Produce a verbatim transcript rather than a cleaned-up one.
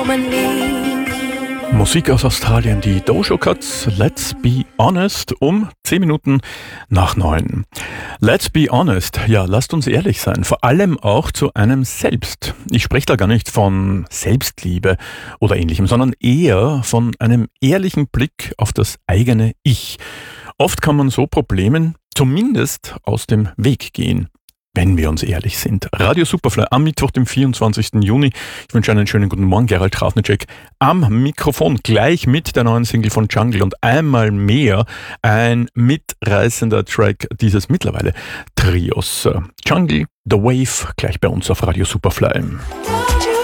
woman needs. Musik aus Australien, die Doja Cats, Let's Be Honest, um zehn Minuten nach neun. Let's be honest, ja, lasst uns ehrlich sein, vor allem auch zu einem selbst. Ich spreche da gar nicht von Selbstliebe oder ähnlichem, sondern eher von einem ehrlichen Blick auf das eigene Ich. Oft kann man so Problemen zumindest aus dem Weg gehen, wenn wir uns ehrlich sind. Radio Superfly am Mittwoch, dem vierundzwanzigsten Juni. Ich wünsche einen schönen guten Morgen, Gerald Trafnicek am Mikrofon, gleich mit der neuen Single von Jungle und einmal mehr ein mitreißender Track dieses mittlerweile Trios. Jungle, The Wave, gleich bei uns auf Radio Superfly.